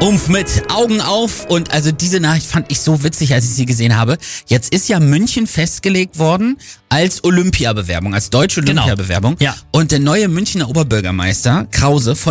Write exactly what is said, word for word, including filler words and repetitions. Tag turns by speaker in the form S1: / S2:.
S1: Umf mit Augen auf, und also diese Nachricht fand ich so witzig, als ich sie gesehen habe. Jetzt ist ja München festgelegt worden als Olympiabewerbung, als deutsche
S2: Genau.
S1: Olympiabewerbung.
S2: Ja.
S1: Und der neue Münchner Oberbürgermeister Krause von